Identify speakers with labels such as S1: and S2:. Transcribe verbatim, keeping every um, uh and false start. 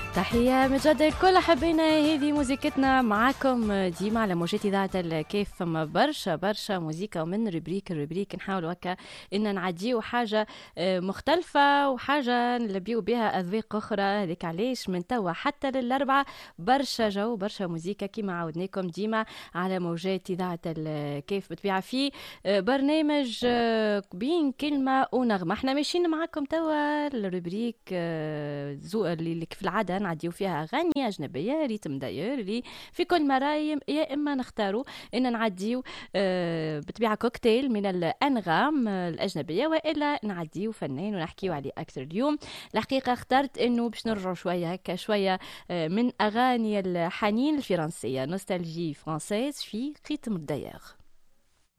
S1: تحية من جد لكل حبينا. هذه موسيقتنا معاكم ديما على موجات إذاعة الكيف. فما برشا برشا موسيقى ومن ربريك الربريك نحاول هكا إن نعديو حاجة مختلفة وحاجة نلبيو بها أذواق أخرى. هذيك علاش من توا حتى للأربعة برشا جو برشا موسيقى كيما عودناكم ديما على موجات إذاعة الكيف بتبيع فيه برنامج بين كلمة ونغمة. احنا ماشيين معاكم توا الربريك زو اللي في العادة نعديو فيها أغاني أجنبية ريتم داير اللي في كل مرايم، يا إما نختاروا إن نعديو بطبيعة كوكتيل من الأنغام الأجنبية، وإلا نعديو فنان ونحكيو عليه أكثر. اليوم الحقيقة اخترت إنه باش نرجعوا شوية هكا شوية من أغاني الحنين الفرنسية، نوستالجي فرانسيز في ريتم داير.